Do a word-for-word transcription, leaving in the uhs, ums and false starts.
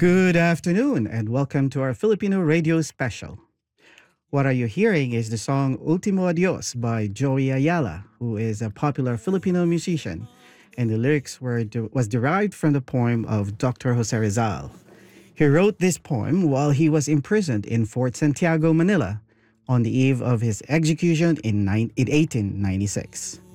Good afternoon and welcome to our Filipino radio special. What are you hearing is the song Ultimo Adios by Joey Ayala, who is a popular Filipino musician, and the lyrics were de- was derived from the poem of Doctor Jose Rizal. He wrote this poem while he was imprisoned in Fort Santiago, Manila, on the eve of his execution in, nine- in eighteen ninety-six.